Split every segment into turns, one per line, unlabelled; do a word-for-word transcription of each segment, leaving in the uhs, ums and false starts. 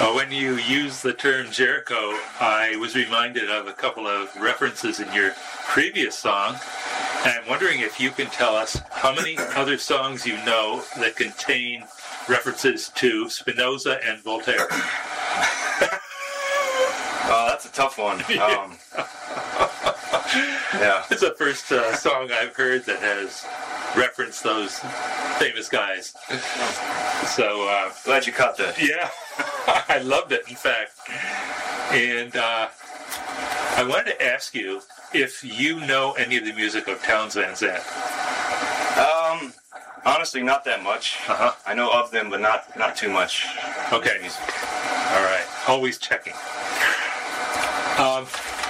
Uh, when you use the term Jericho, I was reminded of a couple of references in your previous song. And I'm wondering if you can tell us how many other songs you know that contain references to Spinoza and Voltaire.
Oh, that's a tough one. Um, yeah.
It's the first uh, song I've heard that has referenced those famous guys. So, uh,
glad you caught that.
Yeah, I loved it, in fact. And uh, I wanted to ask you if you know any of the music of Townes Van Zandt.
Um, honestly, not that much.
Uh-huh.
I know of them, but not not too much.
Okay.
Music.
All right. Always checking. Um,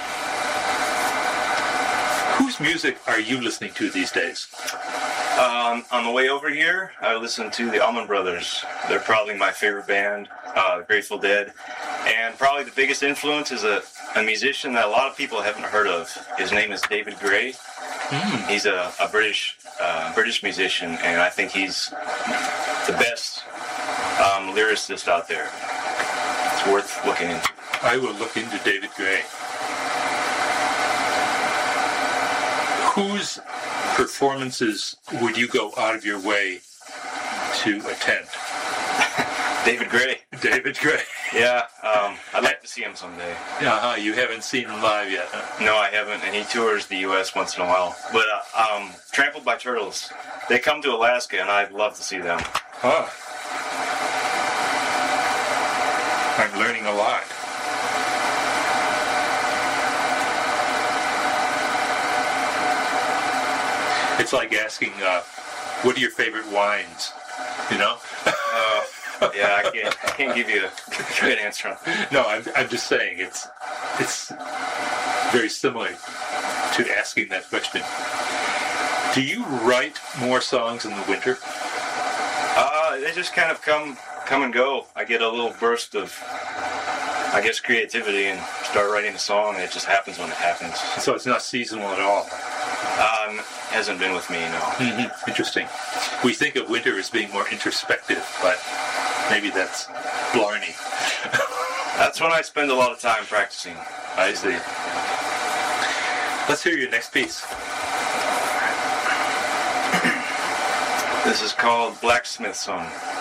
whose music are you listening to these days?
Um, on the way over here, I listened to the Allman Brothers. They're probably my favorite band, uh, the Grateful Dead. And probably the biggest influence is a, a musician that a lot of people haven't heard of. His name is David Gray. Mm. He's a, a British uh, British musician, and I think he's the best um, lyricist out there. It's worth looking into.
I will look into David Gray. Whose performances would you go out of your way to attend?
David Gray.
David Gray.
Yeah, um, I'd like to see him someday.
Uh-huh, you haven't seen him live yet, huh?
No, I haven't, and he tours the U S once in a while. But uh, um, Trampled by Turtles, they come to Alaska, and I'd love to see them.
Huh. I'm learning a lot. It's like asking, uh, what are your favorite wines? You know?
uh, yeah, I can't, I can't give you a good answer on that.
No, I'm, I'm just saying it's it's very similar to asking that question. Do you write more songs in the winter?
Uh, they just kind of come come and go. I get a little burst of, I guess, creativity and start writing a song, and it just happens when it happens.
So it's not seasonal at all?
Um, hasn't been with me, no.
Mm-hmm. Interesting. We think of winter as being more introspective, but maybe that's blarney.
That's when I spend a lot of time practicing.
I see. Let's hear your next piece.
This is called Blacksmith Song.